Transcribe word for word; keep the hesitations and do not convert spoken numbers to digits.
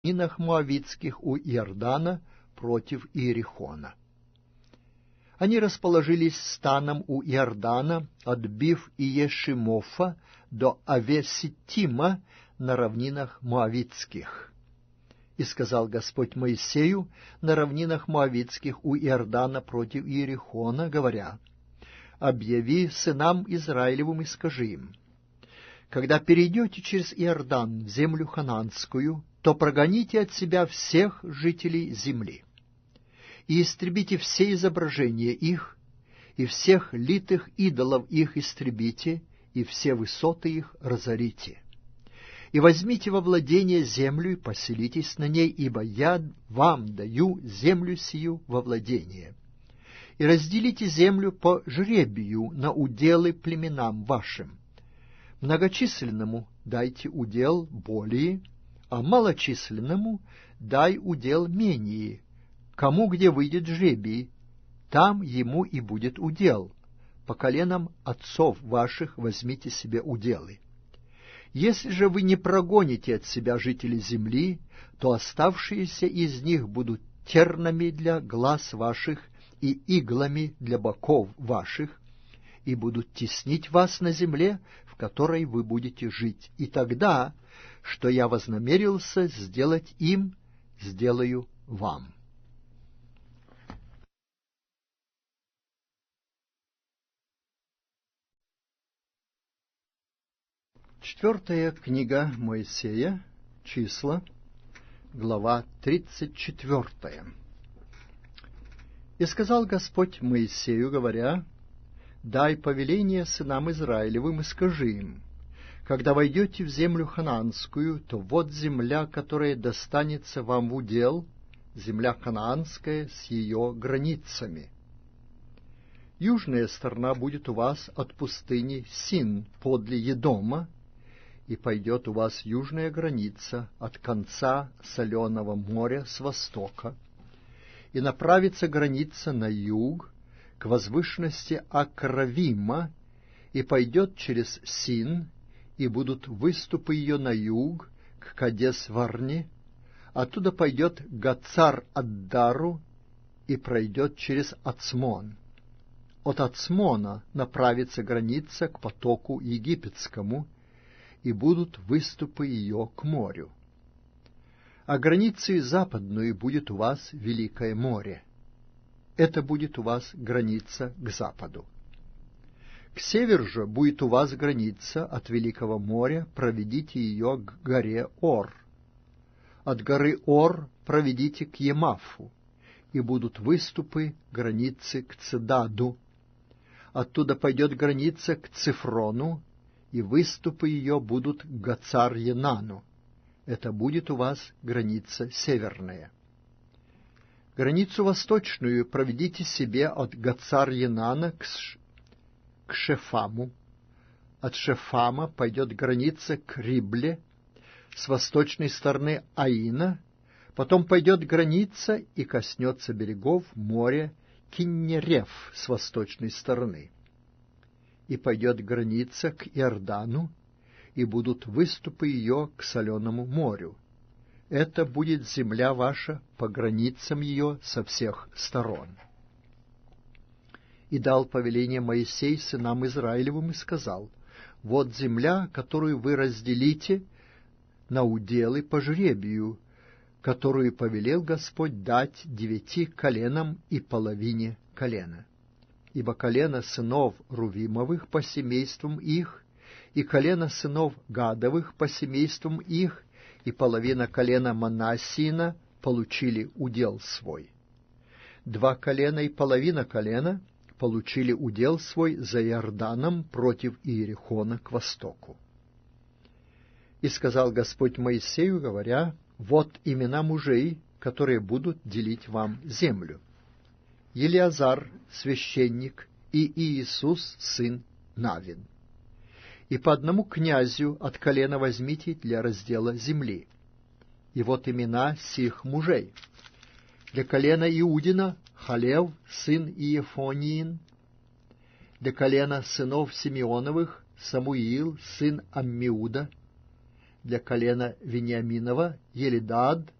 равнинах Моавитских у Иордана против Иерихона. Они расположились станом у Иордана, отбив Иешимофа до Авеситима на равнинах Моавитских. И сказал Господь Моисею на равнинах Моавитских у Иордана против Иерихона, говоря: «Объяви сынам Израилевым и скажи им: когда перейдете через Иордан в землю хананскую, то прогоните от себя всех жителей земли, и истребите все изображения их, и всех литых идолов их истребите, и все высоты их разорите. И возьмите во владение землю, и поселитесь на ней, ибо я вам даю землю сию во владение. И разделите землю по жребию на уделы племенам вашим. Многочисленному дайте удел более, а малочисленному дай удел менее. Кому где выйдет жребий, там ему и будет удел. По коленам отцов ваших возьмите себе уделы. Если же вы не прогоните от себя жителей земли, то оставшиеся из них будут тернами для глаз ваших и иглами для боков ваших, и будут теснить вас на земле, в которой вы будете жить. И тогда, что я вознамерился сделать им, сделаю вам». Четвертая книга Моисея, числа, глава тридцать четвертая. «И сказал Господь Моисею, говоря: дай повеление сынам Израилевым и скажи им: когда войдете в землю хананскую, то вот земля, которая достанется вам в удел, земля ханаанская с ее границами. Южная сторона будет у вас от пустыни Син подле Едома, и пойдет у вас южная граница от конца соленого моря с востока, и направится граница на юг к возвышенности Акравима, и пойдет через Син, и будут выступы ее на юг к Кадес-Варне, оттуда пойдет Гацар-Аддару и пройдет через Ацмон. От Ацмона направится граница к потоку египетскому, и будут выступы ее к морю. А границей западную будет у вас Великое море. Это будет у вас граница к западу. К северу же будет у вас граница от Великого моря, проведите ее к горе Ор. От горы Ор проведите к Емафу, и будут выступы границы к Цедаду. Оттуда пойдет граница к Цифрону, и выступы ее будут к Гацар-Енану. Это будет у вас граница северная. Границу восточную проведите себе от Гацар-Енана к, Ш... к Шефаму. От Шефама пойдет граница к Рибле, с восточной стороны Аина, потом пойдет граница и коснется берегов моря Киннерев с восточной стороны. И пойдет граница к Иордану, и будут выступы ее к соленому морю. Это будет земля ваша по границам ее со всех сторон. И дал повеление Моисей сынам Израилевым и сказал: вот земля, которую вы разделите на уделы по жребию, которую повелел Господь дать девяти коленам и половине колена. Ибо колено сынов Рувимовых по семействам их, и колено сынов Гадовых по семействам их, и половина колена Манассиина получили удел свой. Два колена и половина колена получили удел свой за Иорданом против Иерихона к востоку. И сказал Господь Моисею, говоря: вот имена мужей, которые будут делить вам землю: Елиазар, священник, и Иисус, сын Навин. И по одному князю от колена возьмите для раздела земли. И вот имена сих мужей: для колена Иудина Халев, сын Иефониин; для колена сынов Симеоновых Самуил, сын Аммиуда; для колена Вениаминова Елидад,